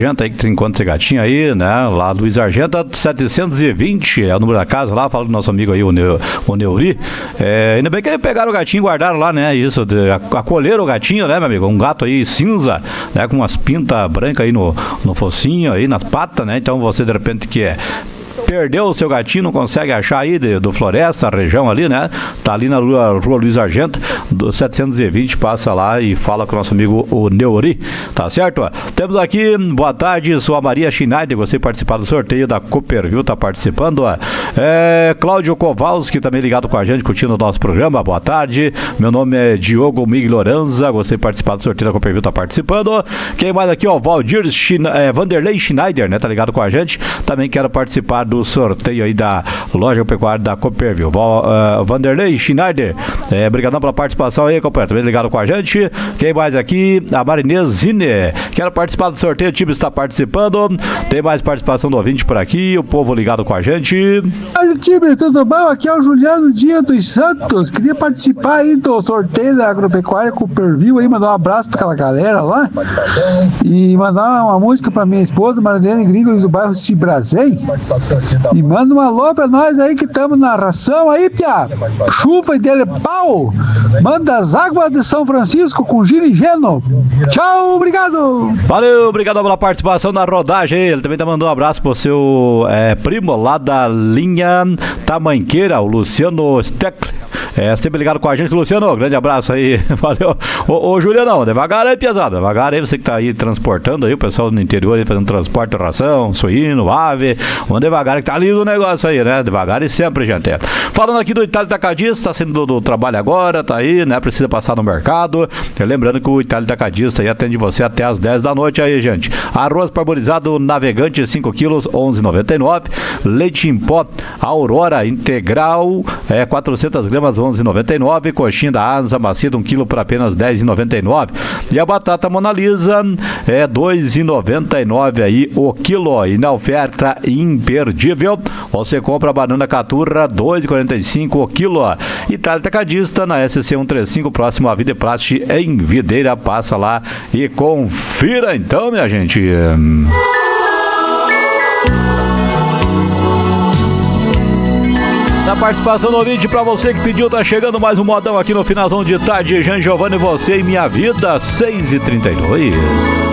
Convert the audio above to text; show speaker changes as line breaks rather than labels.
Argenta aí que encontra esse gatinho aí, né? Lá Luiz Argenta 720 é o número da casa lá, fala do nosso amigo aí, o Neuri. Ainda bem que pegaram o gatinho e guardaram lá, né? Isso, acolheram o gatinho, né, meu amigo? Um gato aí cinza, né? Com umas pintas brancas aí no focinho, aí nas patas, né? Então você de repente perdeu o seu gatinho, não consegue achar aí do Floresta, a região ali, né? Tá ali na rua Luiz Argenta, do 720, passa lá e fala com o nosso amigo o Neuri, tá certo? Temos aqui, boa tarde, sou a Maria Schneider, você participar do sorteio da Cooperville, tá participando, Cláudio Kowalski também ligado com a gente, curtindo o nosso programa, boa tarde, meu nome é Diogo Migloranza, você participar do sorteio da Cooperville, tá participando. Quem mais aqui, ó, Valdir Vanderlei Schneider, né, tá ligado com a gente, também quero participar do sorteio aí da loja pecuária da Cooperville. Vanderlei Schneider, obrigadão pela participação aí, companheiro, também ligado com a gente. Quem mais aqui? A Marinês Zine, quero participar do sorteio, o time está participando. Tem mais participação do ouvinte por aqui, o povo ligado com a gente.
Oi, time, tudo bom? Aqui é o Juliano Dias dos Santos, queria participar aí do sorteio da Agropecuária Cooperville aí, mandar um abraço pra aquela galera lá e mandar uma música pra minha esposa, Marilene Gringo, do bairro Cibrazei. E manda uma alô pra nós aí que estamos na ração aí, Pia. Chuva e dele pau. Manda as águas de São Francisco com giro e geno. Tchau, obrigado.
Valeu, obrigado pela participação na rodagem. Ele também tá mandando um abraço pro seu primo lá da linha Tamanqueira, o Luciano Steckler. Sempre ligado com a gente, Luciano, grande abraço aí, valeu. Ô Juliano, devagar aí, pesada, devagar aí, você que tá aí transportando aí, o pessoal no interior aí fazendo transporte, ração, suíno, ave, vamos devagar que tá lindo o negócio aí, né, devagar e sempre, gente. Falando aqui do Itália Tacadista, tá saindo do trabalho agora, tá aí, né, precisa passar no mercado, lembrando que o Itália Tacadista aí atende você até as 10 da noite aí, gente. Arroz parboilizado Navegante 5 quilos, 11,99, leite em pó Aurora Integral, 400 gramas, 11,99, coxinha da Asa Macida 1 quilo por apenas 10,99, e a batata Mona Lisa 2,99 aí o quilo, e na oferta imperdível você compra a banana Caturra 2,45 o quilo. Itália Tacadista na SC 135, próximo à Videplast em Videira, passa lá e confira então, minha gente. Na participação do ouvinte, pra você que pediu, tá chegando mais um modão aqui no finalzão de tarde. Jean Giovanni, você e minha vida, 6h32.